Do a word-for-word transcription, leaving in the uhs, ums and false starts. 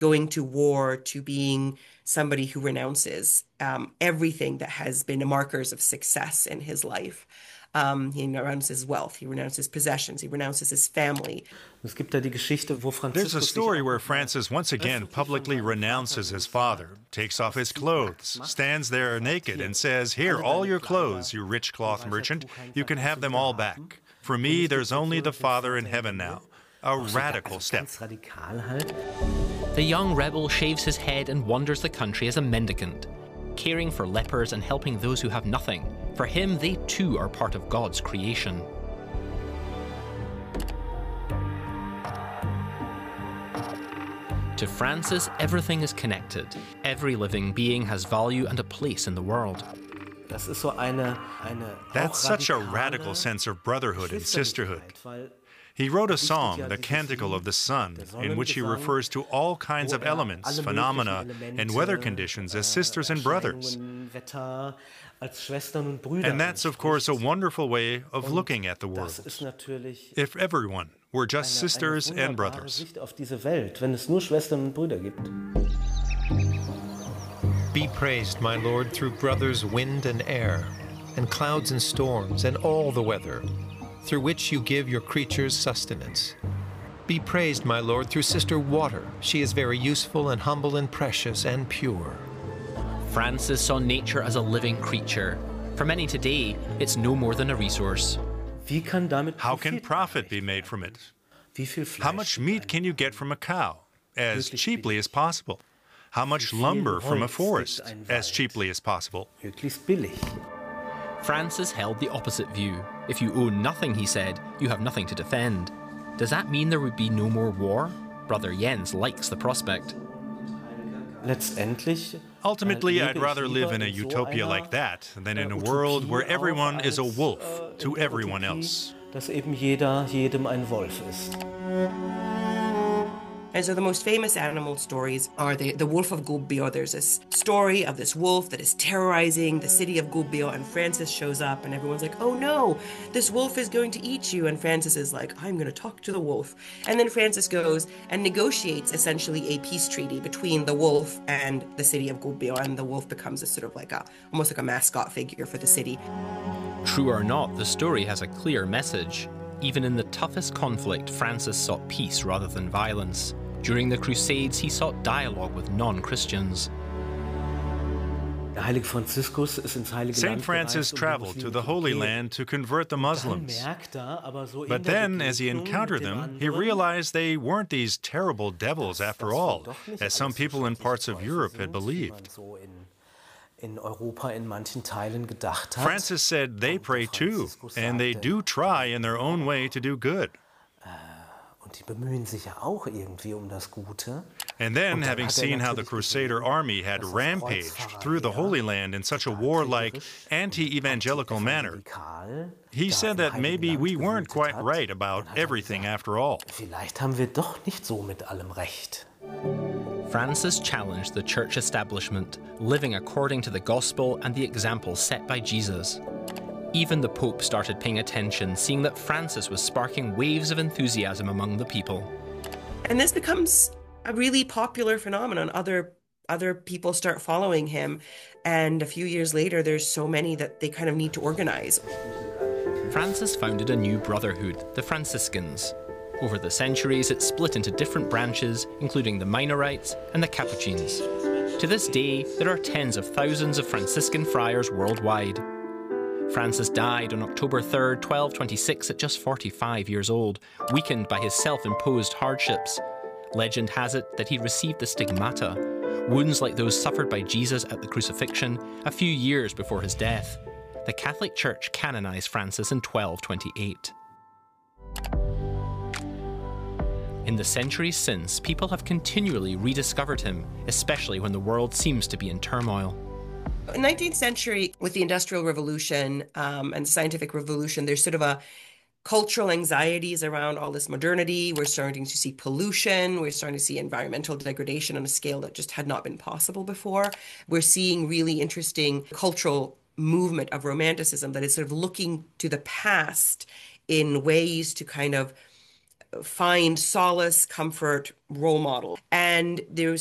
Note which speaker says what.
Speaker 1: going to war to being somebody who renounces um, everything that has been markers of success in his life. Um, he renounces wealth, he renounces possessions, he renounces his family.
Speaker 2: Es gibt da die Geschichte, wo
Speaker 3: There's a
Speaker 2: Franziskus
Speaker 3: story where Francis once again publicly renounces his father, takes off his clothes, stands there naked and says, "Here, all your clothes, you rich cloth merchant, you can have them all back. For me, there's only the Father in heaven now." A radical step.
Speaker 4: The young rebel shaves his head and wanders the country as a mendicant, caring for lepers and helping those who have nothing. For him, they too are part of God's creation. To Francis, everything is connected. Every living being has value and a place in the world.
Speaker 2: Das ist so eine, eine
Speaker 3: That's such a radical sense of brotherhood and sisterhood. He wrote a song, the Canticle of the Sun, in which he refers to all kinds of elements, phenomena, and weather conditions as sisters and brothers. And that's, of course, a wonderful way of looking at the world. If everyone were just sisters and brothers.
Speaker 5: Be praised, my Lord, through brothers wind and air, and clouds and storms, and all the weather, through which you give your creatures sustenance. Be praised, my Lord, through sister water. She is very useful and humble and precious and pure.
Speaker 4: Francis saw nature as a living creature. For many today, it's no more than a resource.
Speaker 3: How can profit be made from it? How much meat can you get from a cow? As cheaply as possible. How much lumber from a forest? As cheaply as possible.
Speaker 4: Francis held the opposite view. If you own nothing, he said, you have nothing to defend. Does that mean there would be no more war? Brother Jens likes the prospect.
Speaker 3: Ultimately, I'd rather live in a utopia like that than in a world where everyone is a wolf to everyone else.
Speaker 1: And so the most famous animal stories are the, the Wolf of Gubbio. There's this story of this wolf that is terrorizing the city of Gubbio, and Francis shows up and everyone's like, oh no, this wolf is going to eat you. And Francis is like, I'm going to talk to the wolf. And then Francis goes and negotiates essentially a peace treaty between the wolf and the city of Gubbio, and the wolf becomes a sort of like a, almost like a mascot figure for the city.
Speaker 4: True or not, the story has a clear message. Even in the toughest conflict, Francis sought peace rather than violence. During the Crusades, he sought dialogue with non-Christians.
Speaker 3: Saint Francis traveled to the Holy Land to convert the Muslims. But then, as he encountered them, he realized they weren't these terrible devils after all, as some people in parts of Europe had believed. Francis said they pray too, and they do try in their own way to do good. And then, having seen how the Crusader army had rampaged through the Holy Land in such a warlike, anti-evangelical manner, he said that maybe we weren't quite right about everything after all.
Speaker 4: Francis challenged the church establishment, living according to the gospel and the example set by Jesus. Even the Pope started paying attention, seeing that Francis was sparking waves of enthusiasm among the people.
Speaker 1: And this becomes a really popular phenomenon. Other other people start following him, and a few years later, there's so many that they kind of need to organize.
Speaker 4: Francis founded a new brotherhood, the Franciscans. Over the centuries, it split into different branches, including the Minorites and the Capuchins. To this day, there are tens of thousands of Franciscan friars worldwide. Francis died on October third, twelve twenty-six at just forty-five years old, weakened by his self-imposed hardships. Legend has it that he received the stigmata, wounds like those suffered by Jesus at the crucifixion, a few years before his death. The Catholic Church canonized Francis in twelve twenty-eight. In the centuries since, people have continually rediscovered him, especially when the world seems to be in turmoil.
Speaker 1: In the nineteenth century, with the Industrial Revolution um, and the Scientific Revolution, there's sort of a cultural anxieties around all this modernity. We're starting to see pollution. We're starting to see environmental degradation on a scale that just had not been possible before. We're seeing really interesting cultural movement of Romanticism that is sort of looking to the past in ways to kind of find solace, comfort, role model. And there's